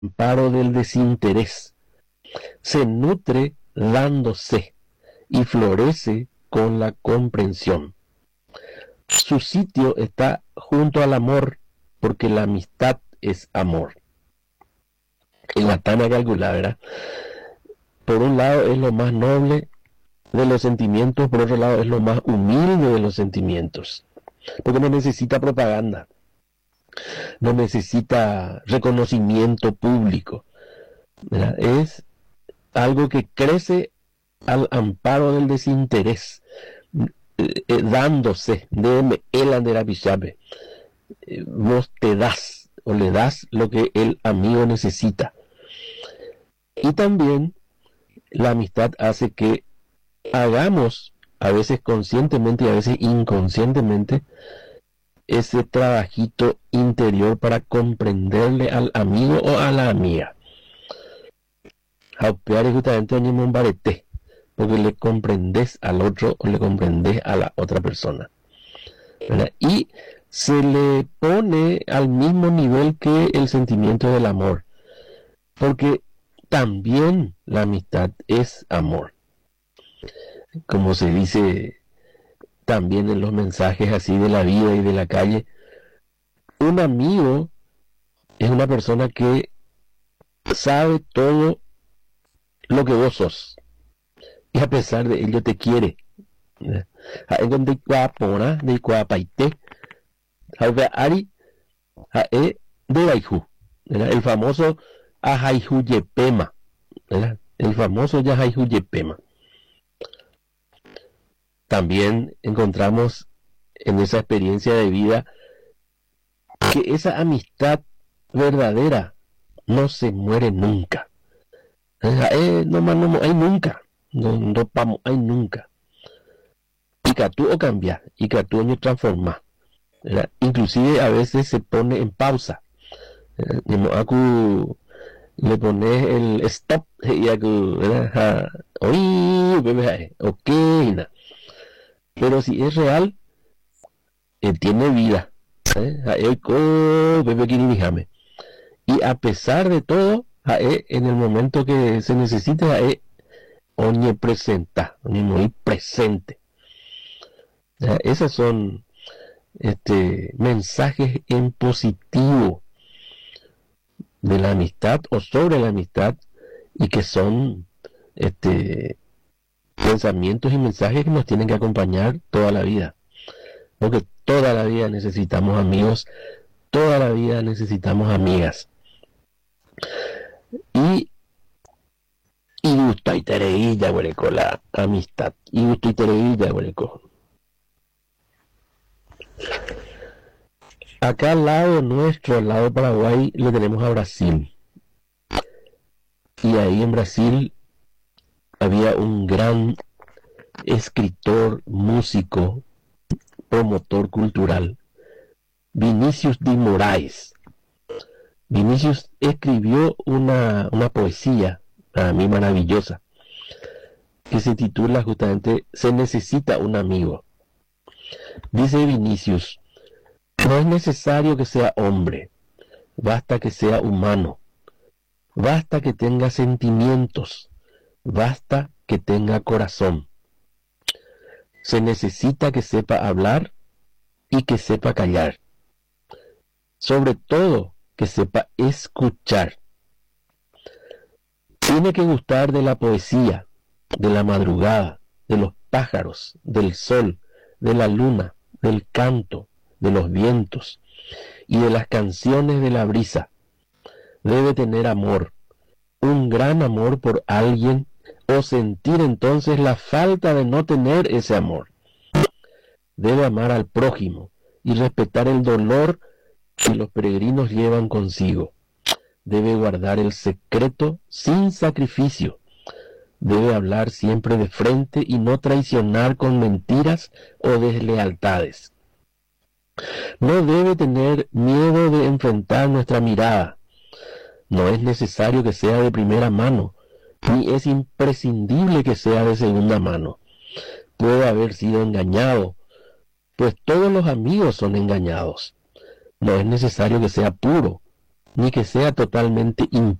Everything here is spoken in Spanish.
amparo del desinterés, se nutre dándose y florece con la comprensión. Su sitio está junto al amor, porque la amistad es amor. Y Guatana calcula, ¿verdad? Por un lado es lo más noble de los sentimientos, por otro lado es lo más humilde de los sentimientos, porque no necesita propaganda, no necesita reconocimiento público, ¿verdad? Es algo que crece al amparo del desinterés, dándose, déme el anderapichabe, vos te das o le das lo que el amigo necesita. Y también la amistad hace que hagamos, a veces conscientemente y a veces inconscientemente, ese trabajito interior para comprenderle al amigo o a la amiga. Jaupear es justamente un barete, porque le comprendes al otro o le comprendes a la otra persona, ¿verdad? Y se le pone al mismo nivel que el sentimiento del amor, porque también la amistad es amor. Como se dice también en los mensajes así de la vida y de la calle, un amigo es una persona que sabe todo lo que vos sos y a pesar de ello te quiere. El famoso Ajaihuyepema, el famoso Yajaihuyepema. También encontramos en esa experiencia de vida que esa amistad verdadera no se muere nunca. No hay nunca. No hay nunca. Y que tú o cambias, y que tú no transformas. Inclusive a veces se pone en pausa. Le pones el stop y ok. Pero si es real, tiene vida. Y a pesar de todo, en el momento que se necesita, omnipresenta, muy presente. Esos son mensajes en positivo de la amistad o sobre la amistad, y que son pensamientos y mensajes que nos tienen que acompañar toda la vida, porque toda la vida necesitamos amigos, toda la vida necesitamos amigas. Y gusta y tereilla, hueleco, la amistad. Y gusta y tereilla, hueleco. Acá al lado nuestro, al lado de Paraguay, le tenemos a Brasil. Y ahí en Brasil había un gran escritor, músico, promotor cultural, Vinícius de Moraes. Vinícius escribió una poesía, para mí maravillosa, que se titula justamente Se necesita un amigo. Dice Vinícius: no es necesario que sea hombre, basta que sea humano, basta que tenga sentimientos, basta que tenga corazón. Se necesita que sepa hablar y que sepa callar. Sobre todo, que sepa escuchar. Tiene que gustar de la poesía, de la madrugada, de los pájaros, del sol, de la luna, del canto, de los vientos y de las canciones de la brisa. Debe tener amor, un gran amor por alguien, o sentir entonces la falta de no tener ese amor. Debe amar al prójimo y respetar el dolor que los peregrinos llevan consigo. Debe guardar el secreto sin sacrificio. Debe hablar siempre de frente y no traicionar con mentiras o deslealtades. No debe tener miedo de enfrentar nuestra mirada. No es necesario que sea de primera mano, ni es imprescindible que sea de segunda mano. Puede haber sido engañado, pues todos los amigos son engañados. No es necesario que sea puro, ni que sea totalmente